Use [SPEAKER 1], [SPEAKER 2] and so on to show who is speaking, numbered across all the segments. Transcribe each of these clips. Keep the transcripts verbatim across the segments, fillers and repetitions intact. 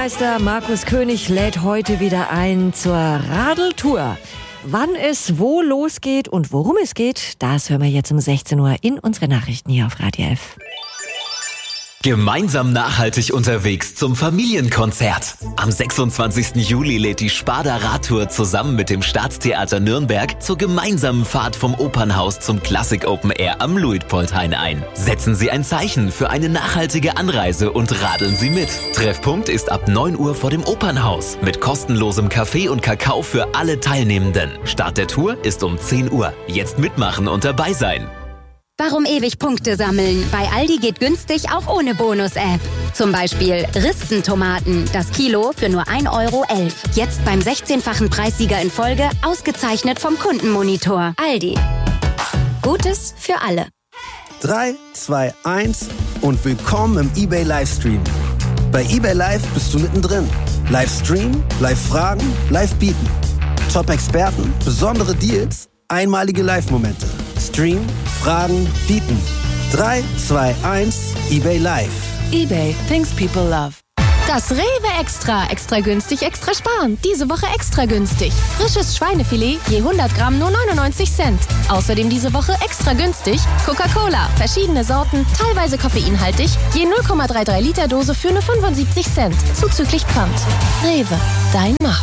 [SPEAKER 1] Oberbürgermeister Markus König lädt heute wieder ein zur Radeltour. Wann es wo losgeht und worum es geht, das hören wir jetzt um sechzehn Uhr in unsere Nachrichten hier auf Radio elf.
[SPEAKER 2] Gemeinsam nachhaltig unterwegs zum Familienkonzert. Am sechsundzwanzigsten Juli lädt die Sparda Radtour zusammen mit dem Staatstheater Nürnberg zur gemeinsamen Fahrt vom Opernhaus zum Classic Open Air am Luitpoldhain ein. Setzen Sie ein Zeichen für eine nachhaltige Anreise und radeln Sie mit. Treffpunkt ist ab neun Uhr vor dem Opernhaus mit kostenlosem Kaffee und Kakao für alle Teilnehmenden. Start der Tour ist um zehn Uhr. Jetzt mitmachen und dabei sein.
[SPEAKER 3] Warum ewig Punkte sammeln? Bei Aldi geht günstig auch ohne Bonus-App. Zum Beispiel Ristentomaten, das Kilo für nur ein Euro elf. Jetzt beim sechzehnfachen Preissieger in Folge, ausgezeichnet vom Kundenmonitor. Aldi. Gutes für alle.
[SPEAKER 4] drei, zwei, eins und willkommen im eBay Livestream. Bei eBay Live bist du mittendrin. Livestream, Live-Fragen, Live-Bieten. Top-Experten, besondere Deals, einmalige Live-Momente. Stream, Fragen, bieten. drei, zwei, eins, eBay Live.
[SPEAKER 5] eBay, things people love. Das Rewe Extra. Extra günstig, extra sparen. Diese Woche extra günstig. Frisches Schweinefilet je hundert Gramm nur neunundneunzig Cent. Außerdem diese Woche extra günstig Coca-Cola. Verschiedene Sorten, teilweise koffeinhaltig. Je null Komma dreiunddreißig Liter Dose für nur fünfundsiebzig Cent. Zuzüglich Pfand. Rewe, dein Markt.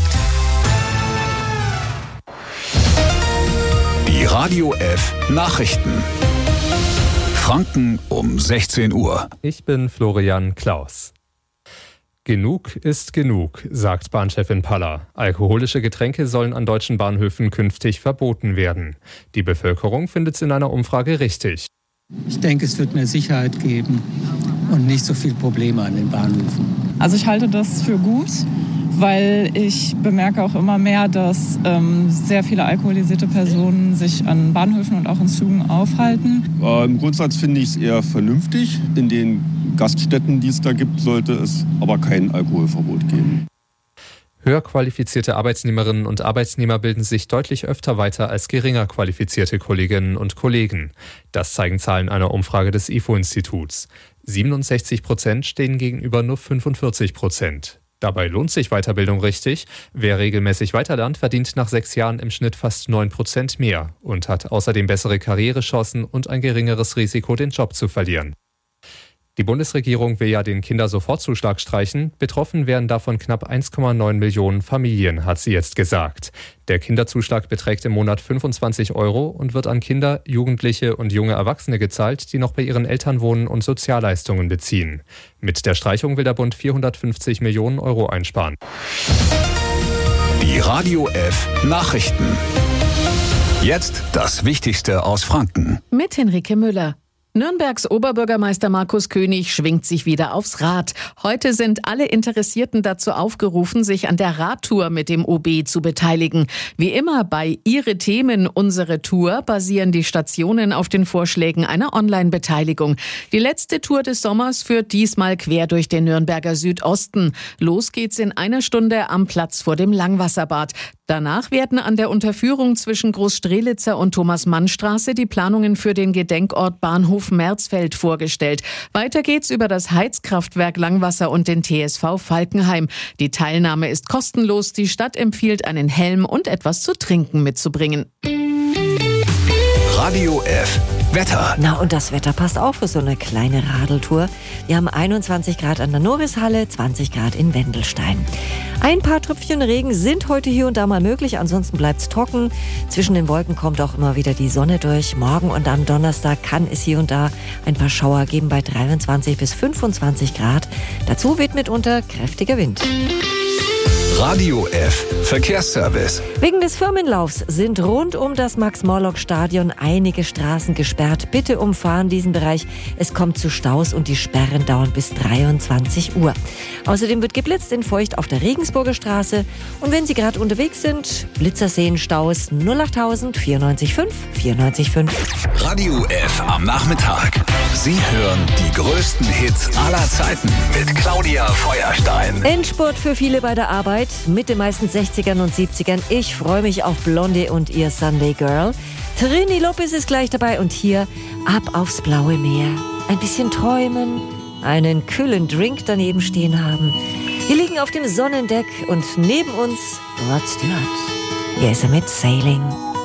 [SPEAKER 6] Die Radio elf Nachrichten. Franken um sechzehn Uhr.
[SPEAKER 7] Ich bin Florian Klaus. Genug ist genug, sagt Bahnchefin Paller. Alkoholische Getränke sollen an deutschen Bahnhöfen künftig verboten werden. Die Bevölkerung findet es in einer Umfrage richtig.
[SPEAKER 8] Ich denke, es wird mehr Sicherheit geben und nicht so viele Probleme an den Bahnhöfen.
[SPEAKER 9] Also ich halte das für gut, weil ich bemerke auch immer mehr, dass ähm, sehr viele alkoholisierte Personen sich an Bahnhöfen und auch in Zügen aufhalten.
[SPEAKER 10] Äh, Im Grundsatz finde ich es eher vernünftig. In den Gaststätten, die es da gibt, sollte es aber kein Alkoholverbot geben.
[SPEAKER 7] Höher qualifizierte Arbeitnehmerinnen und Arbeitnehmer bilden sich deutlich öfter weiter als geringer qualifizierte Kolleginnen und Kollegen. Das zeigen Zahlen einer Umfrage des I F O-Instituts. siebenundsechzig Prozent stehen gegenüber nur fünfundvierzig Prozent. Dabei lohnt sich Weiterbildung richtig. Wer regelmäßig weiterlernt, verdient nach sechs Jahren im Schnitt fast neun Prozent mehr und hat außerdem bessere Karrierechancen und ein geringeres Risiko, den Job zu verlieren. Die Bundesregierung will ja den Kindersofortzuschlag streichen. Betroffen wären davon knapp eins Komma neun Millionen Familien, hat sie jetzt gesagt. Der Kinderzuschlag beträgt im Monat fünfundzwanzig Euro und wird an Kinder, Jugendliche und junge Erwachsene gezahlt, die noch bei ihren Eltern wohnen und Sozialleistungen beziehen. Mit der Streichung will der Bund vierhundertfünfzig Millionen Euro einsparen.
[SPEAKER 6] Die Radio elf Nachrichten. Jetzt das Wichtigste aus Franken.
[SPEAKER 11] Mit Henrike Müller. Nürnbergs Oberbürgermeister Markus König schwingt sich wieder aufs Rad. Heute sind alle Interessierten dazu aufgerufen, sich an der Radtour mit dem O B zu beteiligen. Wie immer bei Ihre Themen, unsere Tour basieren die Stationen auf den Vorschlägen einer Online-Beteiligung. Die letzte Tour des Sommers führt diesmal quer durch den Nürnberger Südosten. Los geht's in einer Stunde am Platz vor dem Langwasserbad. Danach werden an der Unterführung zwischen Großstrelitzer und Thomas-Mann-Straße die Planungen für den Gedenkort Bahnhof Märzfeld vorgestellt. Weiter geht's über das Heizkraftwerk Langwasser und den T S V Falkenheim. Die Teilnahme ist kostenlos. Die Stadt empfiehlt, einen Helm und etwas zu trinken mitzubringen.
[SPEAKER 6] Radio elf Wetter.
[SPEAKER 1] Na, und das Wetter passt auch für so eine kleine Radeltour. Wir haben einundzwanzig Grad an der Norishalle, zwanzig Grad in Wendelstein. Ein paar Tröpfchen Regen sind heute hier und da mal möglich, ansonsten bleibt's trocken. Zwischen den Wolken kommt auch immer wieder die Sonne durch. Morgen und am Donnerstag kann es hier und da ein paar Schauer geben bei dreiundzwanzig bis fünfundzwanzig Grad. Dazu weht mitunter kräftiger Wind.
[SPEAKER 6] Radio elf Verkehrsservice.
[SPEAKER 1] Wegen des Firmenlaufs sind rund um das Max-Morlock-Stadion einige Straßen gesperrt. Bitte umfahren diesen Bereich. Es kommt zu Staus und die Sperren dauern bis dreiundzwanzig Uhr. Außerdem wird geblitzt in Feucht auf der Regensburger Straße. Und wenn Sie gerade unterwegs sind, Blitzer sehen Staus null achttausend vierundneunzig fünf vierundneunzig fünf.
[SPEAKER 6] Radio elf am Nachmittag. Sie hören die größten Hits aller Zeiten mit Claudia Feuerstein.
[SPEAKER 1] Endspurt für viele bei der Arbeit mit den meisten sechzigern und siebzigern. Ich freue mich auf Blondie und ihr Sunday Girl. Trini Lopez ist gleich dabei und hier ab aufs blaue Meer. Ein bisschen träumen, einen kühlen Drink daneben stehen haben. Wir liegen auf dem Sonnendeck und neben uns Rod Stewart. Hier ist er mit Sailing